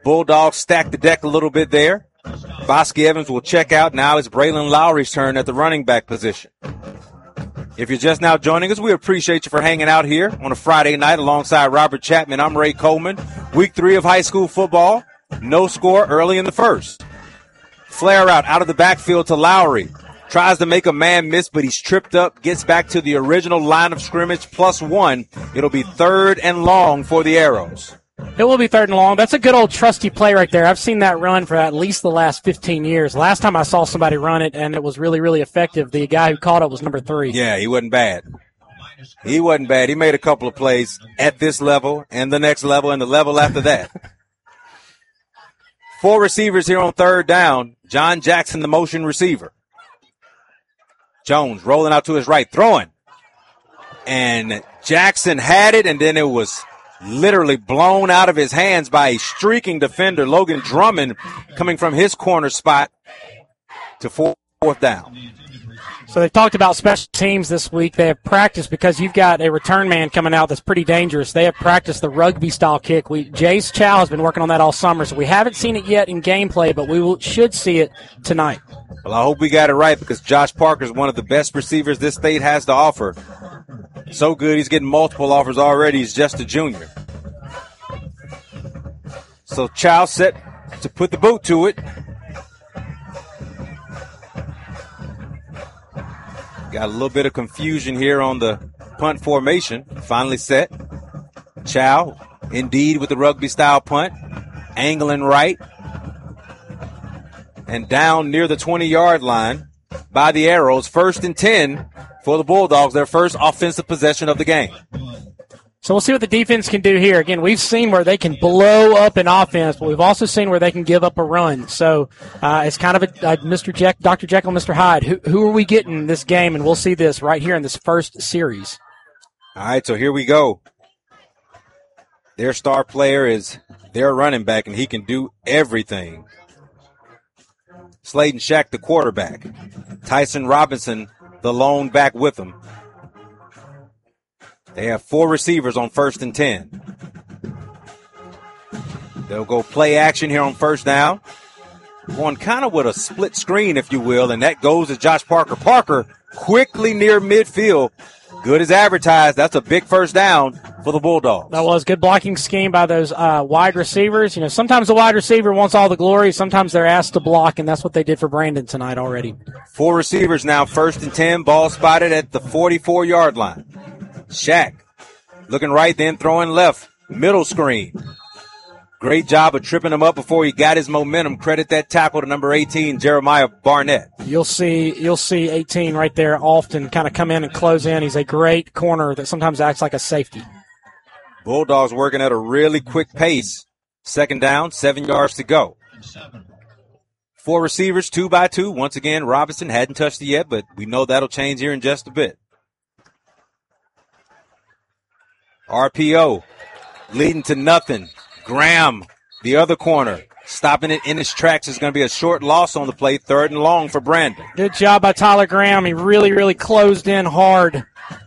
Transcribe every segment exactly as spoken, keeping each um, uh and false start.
Bulldogs stack the deck a little bit there. Bosky Evans will check out. Now it's Braylon Lowry's turn at the running back position. If you're just now joining us, we appreciate you for hanging out here on a Friday night alongside Robert Chapman. I'm Ray Coleman. Week three of high school football. No score early in the first. Flare out out of the backfield to Lowry. Tries to make a man miss, but he's tripped up. Gets back to the original line of scrimmage plus one. It'll be third and long for the Arrows. It will be third and long. That's a good old trusty play right there. I've seen that run for at least the last fifteen years. Last time I saw somebody run it, and it was really, really effective, the guy who caught it was number three. Yeah, he wasn't bad. He wasn't bad. He made a couple of plays at this level and the next level and the level after that. Four receivers here on third down. John Jackson, the motion receiver. Jones rolling out to his right, throwing. And Jackson had it, and then it was literally blown out of his hands by a streaking defender, Logan Drummond, coming from his corner spot to fourth down. So they talked about special teams this week. They have practiced because you've got a return man coming out that's pretty dangerous. They have practiced the rugby-style kick. We, Jace Chow has been working on that all summer, so we haven't seen it yet in gameplay, but we will, should see it tonight. Well, I hope we got it right because Josh Parker is one of the best receivers this state has to offer. So good, he's getting multiple offers already. He's just a junior. So Chow set to put the boot to it. Got a little bit of confusion here on the punt formation. Finally set. Chow, indeed, with the rugby-style punt. Angling right. And down near the twenty-yard line by the Arrows. First and ten for the Bulldogs, their first offensive possession of the game. So we'll see what the defense can do here. Again, we've seen where they can blow up an offense, but we've also seen where they can give up a run. So uh, it's kind of a, a Mister Jekyll, Doctor Jekyll, Mister Hyde. Who, who are we getting in this game? And we'll see this right here in this first series. All right, so here we go. Their star player is their running back, and he can do everything. Sladen Shack, the quarterback. Tyson Robinson, the lone back with him. They have four receivers on first and ten. They'll go play action here on first down. Going kind of with a split screen, if you will, and that goes to Josh Parker. Parker quickly near midfield. Good as advertised. That's a big first down for the Bulldogs. That was good blocking scheme by those uh, wide receivers. You know, sometimes the wide receiver wants all the glory. Sometimes they're asked to block, and that's what they did for Brandon tonight already. Four receivers now, first and ten. Ball spotted at the forty-four-yard line. Shaq looking right, then throwing left. Middle screen. Great job of tripping him up before he got his momentum. Credit that tackle to number eighteen, Jeremiah Barnett. You'll see you'll see eighteen right there often kind of come in and close in. He's a great corner that sometimes acts like a safety. Bulldogs working at a really quick pace. Second down, seven yards to go. Four receivers, two by two. Once again, Robinson hadn't touched it yet, but we know that'll change here in just a bit. R P O leading to nothing. Graham, the other corner, stopping it in its tracks. Is going to be a short loss on the play, third and long for Brandon. Good job by Tyler Graham. He really, really closed in hard.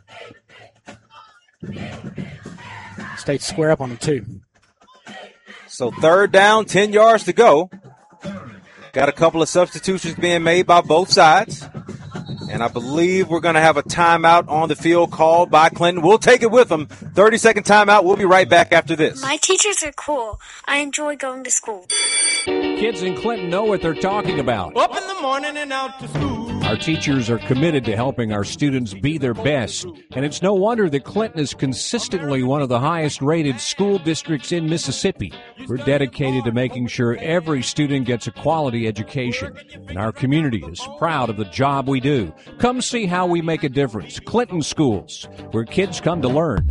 Stayed square up on the two. So third down, ten yards to go. Got a couple of substitutions being made by both sides. And I believe we're going to have a timeout on the field called by Clinton. We'll take it with them. thirty-second timeout. We'll be right back after this. My teachers are cool. I enjoy going to school. Kids in Clinton know what they're talking about. Up in the morning and out to school. Our teachers are committed to helping our students be their best, and it's no wonder that Clinton is consistently one of the highest-rated school districts in Mississippi. We're dedicated to making sure every student gets a quality education, and our community is proud of the job we do. Come see how we make a difference. Clinton Schools, where kids come to learn.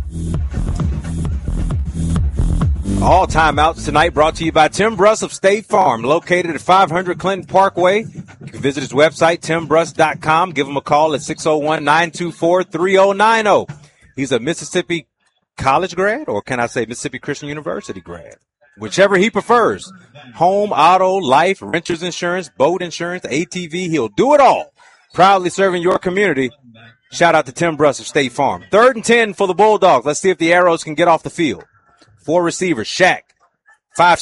All timeouts tonight brought to you by Tim Bruss of State Farm, located at five hundred Clinton Parkway. You can visit his website, tim bruss dot com. Give him a call at six oh one, nine two four, three oh nine oh. He's a Mississippi college grad, or can I say Mississippi Christian University grad? Whichever he prefers. Home, auto, life, renter's insurance, boat insurance, A T V, he'll do it all. Proudly serving your community. Shout out to Tim Bruss of State Farm. Third and ten for the Bulldogs. Let's see if the Arrows can get off the field. Four receivers, Shaq. Five